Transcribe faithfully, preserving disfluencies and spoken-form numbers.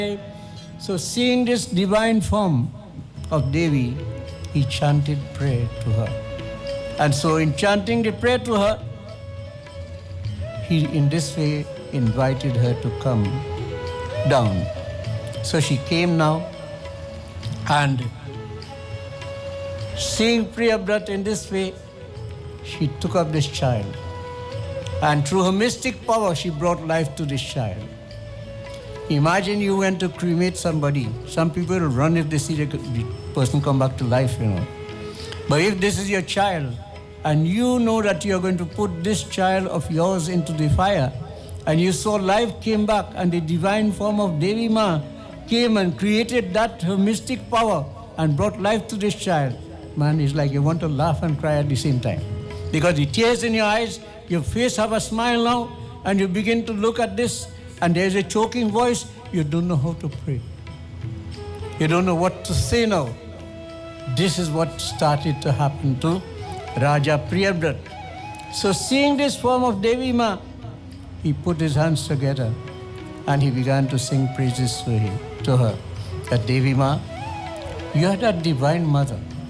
So seeing this divine form of Devi, he chanted prayer to her. And so in chanting the prayer to her, he in this way invited her to come down. So she came now, and seeing Priyabrat in this way, she took up this child. And through her mystic power, she brought life to this child. Imagine you went to cremate somebody. Some people will run if they see the person come back to life, you know. But if this is your child, and you know that you're going to put this child of yours into the fire, and you saw life came back, and the divine form of Devi Ma came and created that, her mystic power, and brought life to this child, man, it's like you want to laugh and cry at the same time. Because the tears in your eyes, your face have a smile now, and you begin to look at this, and there's a choking voice, you don't know how to pray. You don't know what to say now. This is what started to happen to Raja Priyabrat. So seeing this form of Devi Ma, he put his hands together and he began to sing praises to, him, to her. That Devi Ma, you are that divine mother.